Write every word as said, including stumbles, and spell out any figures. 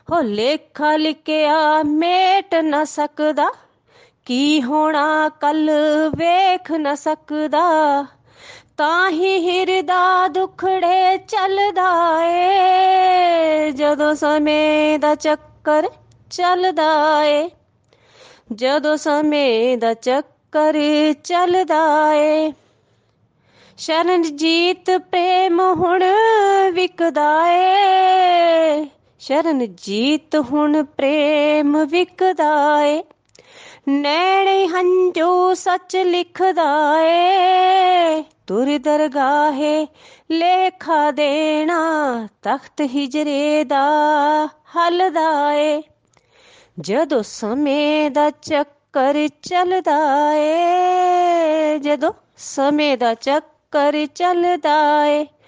ਹੋ ਲੇਖਾ ਲਿਖਿਆ ਮੇਟ ਨਾ ਸਕਦਾ, ਕੀ ਹੋਣਾ ਕੱਲ ਵੇਖ ਨਾ ਸਕਦਾ। ਤਾਂ ਹੀ ਹਿਰਦਾ ਦੁਖੜੇ ਚੱਲਦਾ ਏ, ਜਦੋਂ ਸਮੇਂ ਦਾ ਚੱਕਰ ਚੱਲਦਾ ਏ। ਜਦੋਂ ਸਮੇਂ ਦਾ ਚੱਕਰ ਚੱਲਦਾ ਏ। ਸ਼ਰਨਜੀਤ ਪ੍ਰੇਮ ਹੁਣ ਵਿਕਦਾ ਏ, ਸ਼ਰਨਜੀਤ ਹੁਣ ਪ੍ਰੇਮ ਵਿਕਦਾ ਏ। ਨੈਣੇ ਹੰਝੂ ਸੱਚ ਲਿਖਦਾ ਏ, ਤੁਰ ਦਰਗਾਹੇ ਲੇਖਾ ਦੇਣਾ, ਤਖਤ ਹਿਜਰੇ ਦਾ ਹੱਲਦਾ ਏ। ਜਦੋਂ ਸਮੇਂ ਦਾ ਚੱਕਰ ਚੱਲਦਾ ਏ, ਜਦੋਂ ਸਮੇਂ ਦਾ ਚੱਕਰ ਚੱਲਦਾ ਏ।